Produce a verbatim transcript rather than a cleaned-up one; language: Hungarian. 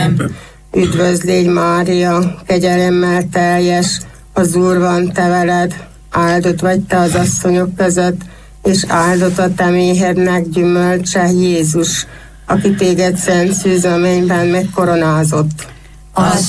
Üdvözl légy, Mária, kegyelemmel teljes, az Úr van te veled, áldott vagy te az asszonyok között, és áldott a te méhednek gyümölcse, Jézus, aki téged szent szűz a mennyben megkoronázott. Az